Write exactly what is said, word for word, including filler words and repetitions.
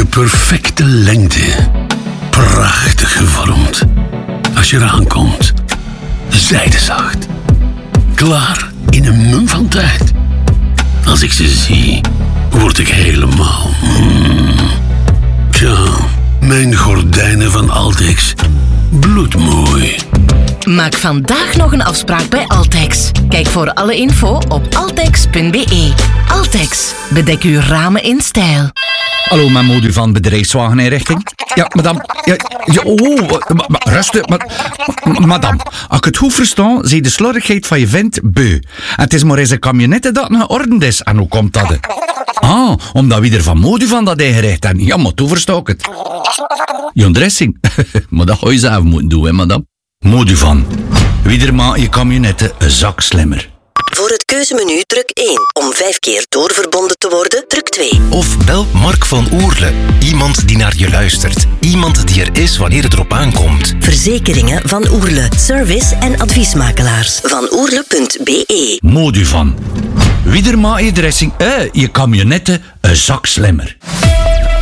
De perfecte lengte. Prachtig gevormd. Als je eraan komt. Zijdezacht. Klaar in een mum van tijd. Als ik ze zie, word ik helemaal... Mm. Tja, mijn gordijnen van Altex. Bloedmooi. Maak vandaag nog een afspraak bij Altex. Kijk voor alle info op altex punt be. Altex, bedek uw ramen in stijl. Hallo, mijn moeder van bedrijfswageninrichting. Ja, madame. Ja, ja, oh, ma, ma, rustig. Ma, ma, madame, als ik het goed versta, zie je de slordigheid van je vent beu. En het is maar eens een camionette dat geordend is. En hoe komt dat? Ah, omdat we er van modu van dat ingericht hebben. Ja, maar toen versta ik het. Je dressing. Maar dat ga je zelf moeten doen, hè, madame. Modu van. Wie er maakt je camionette een zak slimmer. Voor het keuzemenu druk één. Om vijf keer doorverbonden te worden, druk twee. Of bel Mark van Oerle. Iemand die naar je luistert. Iemand die er is wanneer het erop aankomt. Verzekeringen van Oerle. Service en adviesmakelaars. Van oerle punt be. Modu van. Wie er maakt je dressing, eh, je camionette een zak slimmer.